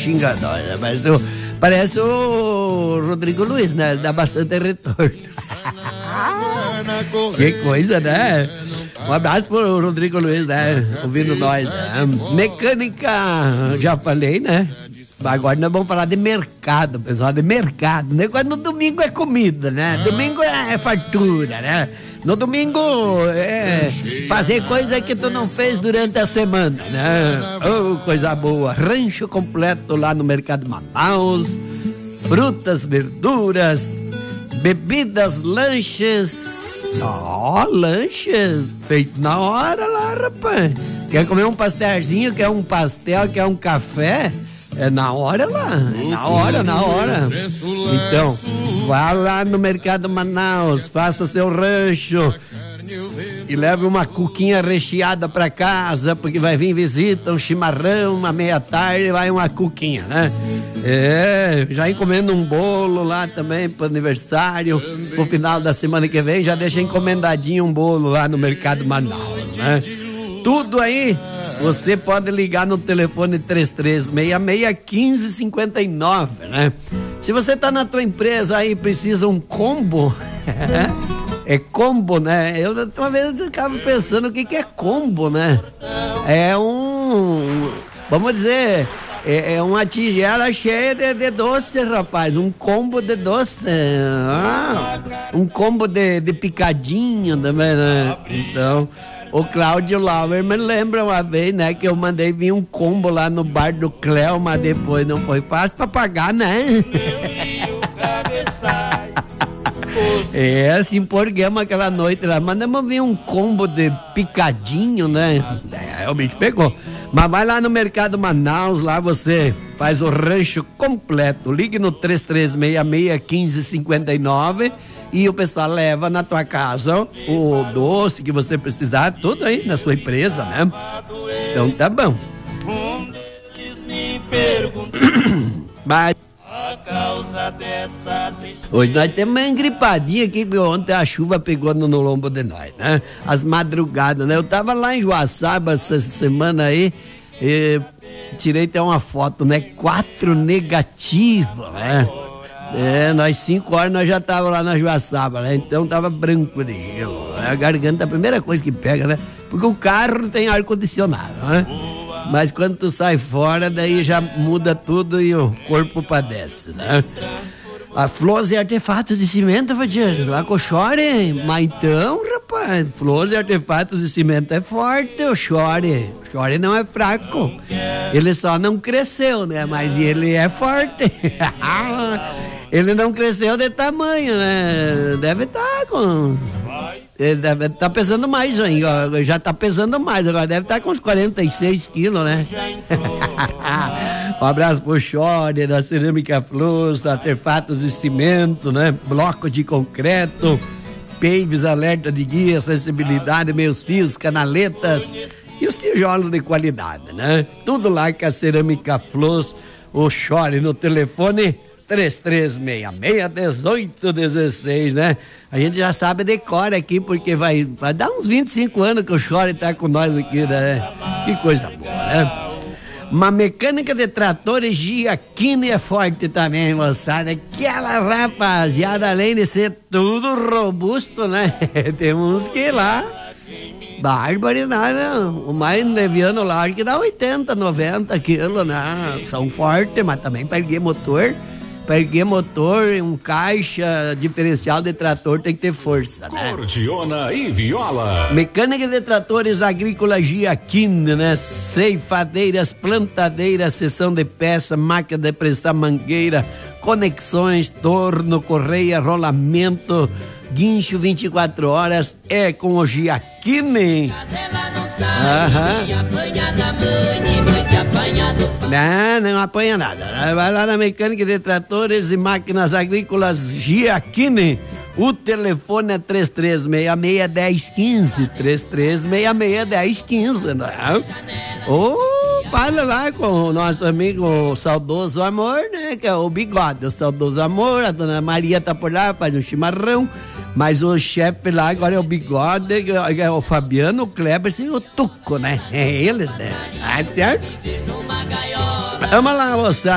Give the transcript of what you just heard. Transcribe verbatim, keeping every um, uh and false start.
xinga nós, né? Parece o, parece o Rodrigo Luiz, né? Dá bastante retorno. Que coisa, né? Um abraço pro Rodrigo Luiz, né? Ouvindo nós, né? Mecânica, já falei, né? Agora nós vamos falar de mercado, pessoal, de mercado, né? Quando no domingo é comida, né? Domingo é, é fartura, né? No domingo é fazer coisa que tu não fez durante a semana, né? Oh, coisa boa. Rancho completo lá no Mercado Manaus. Frutas, verduras, bebidas, lanches. Ó, oh, lanches feito na hora lá, rapaz. Quer comer um pastelzinho, quer um pastel, quer um café? É na hora lá, é na hora, na hora. Então, vá lá no Mercado Manaus, faça seu rancho e leve uma cuquinha recheada pra casa, porque vai vir visita, um chimarrão, uma meia tarde, vai uma cuquinha, né? É, já encomenda um bolo lá também pro aniversário, pro final da semana que vem, já deixa encomendadinho um bolo lá no Mercado Manaus, né? Tudo aí. Você pode ligar no telefone três três seis seis, um cinco cinco nove, né? Se você tá na tua empresa aí e precisa um combo, é combo, né? Eu uma vez eu ficava pensando o que que é combo, né? É um, vamos dizer, é, é uma tigela cheia de, de doce, rapaz, um combo de doce, ah, um combo de, de picadinho também, né? Então... O Cláudio Lauer me lembra uma vez, né, que eu mandei vir um combo lá no bar do Cléo, mas depois não foi fácil pra pagar, né? É, assim, empolgamos aquela noite lá, mandamos vir um combo de picadinho, né? É, o bicho pegou. Mas vai lá no Mercado Manaus, lá você faz o rancho completo. Ligue no três três seis seis, um cinco cinco nove e o pessoal leva na tua casa o doce que você precisar, tudo aí na sua empresa, né? Então tá bom. Mas hoje nós temos uma engripadinha aqui, que ontem a chuva pegou no, no lombo de nós, né? As madrugadas, né? Eu tava lá em Joaçaba essa semana aí, e tirei até uma foto, né? Quatro negativos, né? É, nós cinco horas nós já tava lá na Joaçaba, né? Então tava branco de gelo. A garganta é a primeira coisa que pega, né? Porque o carro tem ar-condicionado, né? Mas quando tu sai fora, daí já muda tudo e o corpo padece, né? A Flores e Artefatos de Cimento, Fadiano, lá com o Chore, mas então, rapaz, Flores e Artefatos de Cimento é forte, o Chore, o Chore não é fraco, ele só não cresceu, né, mas ele é forte, ele não cresceu de tamanho, né, deve estar com... Ele deve estar tá pesando mais ainda, já está pesando mais, agora deve estar tá com uns quarenta e seis quilos, né? Um abraço pro Chore, da Cerâmica Flores, Artefatos de Cimento, né? Bloco de concreto, paves, alerta de guia, sensibilidade, meus fios, canaletas e os tijolos de qualidade, né? Tudo lá com a Cerâmica Flores, o Chore no telefone três três seis seis, um oito um seis, né? A gente já sabe de cor aqui, porque vai, vai dar uns vinte e cinco anos que o Chore tá com nós aqui, né? Que coisa boa, né? Uma mecânica de tratores Giacchini é forte também, moçada. Aquela rapaziada, além de ser tudo robusto, né? Tem uns que lá, barbaridade, né? O mais leviano lá, acho que dá oitenta, noventa quilos, né? São fortes, mas também para erguer motor. Para erguer motor, um caixa diferencial de trator tem que ter força, né? Cordiona e Viola. Mecânica de tratores agrícola Giacchini, né? Ceifadeiras, plantadeiras, seção de peça, máquina de pressar mangueira, conexões, torno, correia, rolamento, guincho vinte e quatro horas, é com o Giacchini. Aham. Não, não apanha nada. Vai lá na mecânica de tratores e máquinas agrícolas Giacchini. O telefone é três três seis seis, um zero um cinco, três três seis seis, um zero um cinco, né? Ou fala lá com o nosso amigo o saudoso Amor, né? Que é o Bigode, o saudoso Amor. A dona Maria tá por lá, faz um chimarrão. Mas o chefe lá agora é o Bigode, é o Fabiano, o Kleber e o Tuco, né? É eles, né? Tá certo? Vamos lá, moçada.